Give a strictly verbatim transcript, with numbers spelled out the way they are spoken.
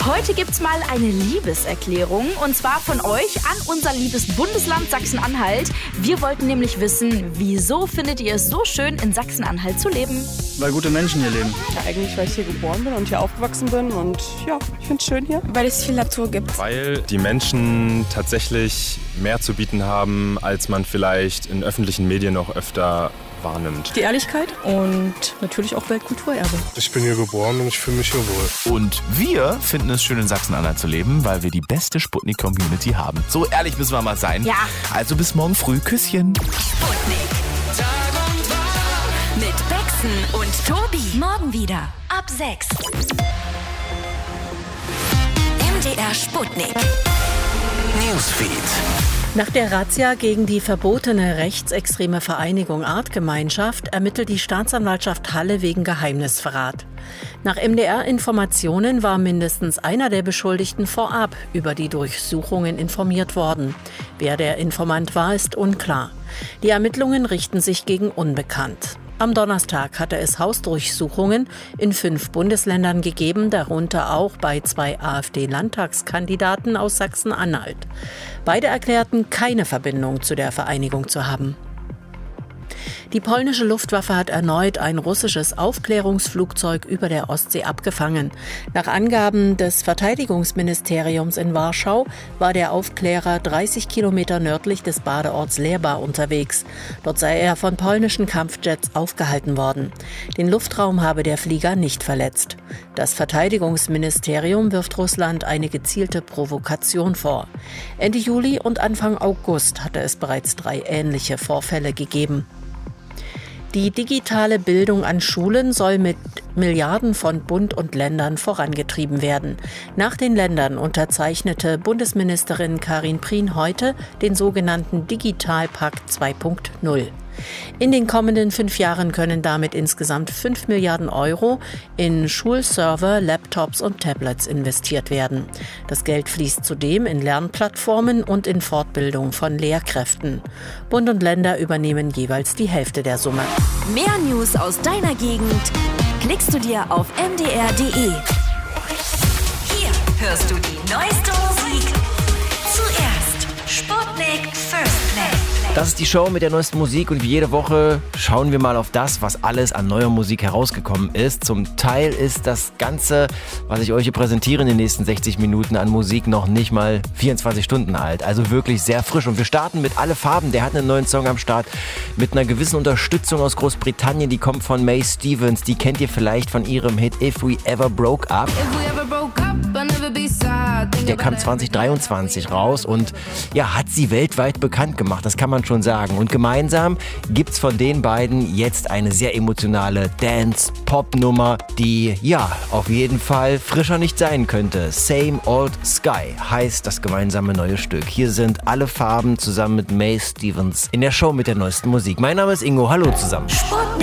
Heute gibt's mal eine Liebeserklärung und zwar von euch an unser liebes Bundesland Sachsen-Anhalt. Wir wollten nämlich wissen, wieso findet ihr es so schön, in Sachsen-Anhalt zu leben? Weil gute Menschen hier leben. Ja, eigentlich, weil ich hier geboren bin und hier aufgewachsen bin und ja, ich finde es schön hier. Weil es viel Natur gibt. Weil die Menschen tatsächlich mehr zu bieten haben, als man vielleicht in öffentlichen Medien noch öfter wahrnimmt. Die Ehrlichkeit und natürlich auch Weltkulturerbe. Ich bin hier geboren und ich fühle mich hier wohl. Und wir finden es schön, in Sachsen-Anhalt zu leben, weil wir die beste Sputnik-Community haben. So ehrlich müssen wir mal sein. Ja. Also bis morgen früh. Küsschen. Sputnik. Tag und Tag. Mit Bexen und Tobi. Morgen wieder. Ab sechs. M D R Sputnik. Newsfeed. Nach der Razzia gegen die verbotene rechtsextreme Vereinigung Artgemeinschaft ermittelt die Staatsanwaltschaft Halle wegen Geheimnisverrat. Nach M D R-Informationen war mindestens einer der Beschuldigten vorab über die Durchsuchungen informiert worden. Wer der Informant war, ist unklar. Die Ermittlungen richten sich gegen Unbekannt. Am Donnerstag hatte es Hausdurchsuchungen in fünf Bundesländern gegeben, darunter auch bei zwei AfD-Landtagskandidaten aus Sachsen-Anhalt. Beide erklärten, keine Verbindung zu der Vereinigung zu haben. Die polnische Luftwaffe hat erneut ein russisches Aufklärungsflugzeug über der Ostsee abgefangen. Nach Angaben des Verteidigungsministeriums in Warschau war der Aufklärer dreißig Kilometer nördlich des Badeorts Leba unterwegs. Dort sei er von polnischen Kampfjets aufgehalten worden. Den Luftraum habe der Flieger nicht verletzt. Das Verteidigungsministerium wirft Russland eine gezielte Provokation vor. Ende Juli und Anfang August hatte es bereits drei ähnliche Vorfälle gegeben. Die digitale Bildung an Schulen soll mit Milliarden von Bund und Ländern vorangetrieben werden. Nach den Ländern unterzeichnete Bundesministerin Karin Prien heute den sogenannten Digitalpakt zwei Punkt null. In den kommenden fünf Jahren können damit insgesamt fünf Milliarden Euro in Schulserver, Laptops und Tablets investiert werden. Das Geld fließt zudem in Lernplattformen und in Fortbildung von Lehrkräften. Bund und Länder übernehmen jeweils die Hälfte der Summe. Mehr News aus deiner Gegend klickst du dir auf m d r punkt d e. Hier hörst du die neueste Musik zuerst. Sputnik First Play. Das ist die Show mit der neuesten Musik und wie jede Woche schauen wir mal auf das, was alles an neuer Musik herausgekommen ist. Zum Teil ist das Ganze, was ich euch hier präsentiere in den nächsten sechzig Minuten an Musik, noch nicht mal vierundzwanzig Stunden alt. Also wirklich sehr frisch. Und wir starten mit Alle Farben. Der hat einen neuen Song am Start mit einer gewissen Unterstützung aus Großbritannien. Die kommt von May Stevens. Die kennt ihr vielleicht von ihrem Hit If We Ever Broke Up. Der kam zwanzig dreiundzwanzig raus und ja, hat sie weltweit bekannt gemacht. Das kann man schon sagen. Und gemeinsam gibt's von den beiden jetzt eine sehr emotionale Dance-Pop-Nummer, die ja auf jeden Fall frischer nicht sein könnte. Same Old Sky heißt das gemeinsame neue Stück. Hier sind Alle Farben zusammen mit May Stevens in der Show mit der neuesten Musik. Mein Name ist Ingo. Hallo zusammen.